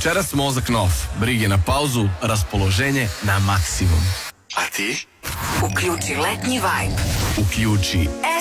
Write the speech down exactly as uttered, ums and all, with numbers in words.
Večeras mozak nov, brige na pauzu, raspoloženje na maksimum. A ti? Uključi letnji vibe. Uključi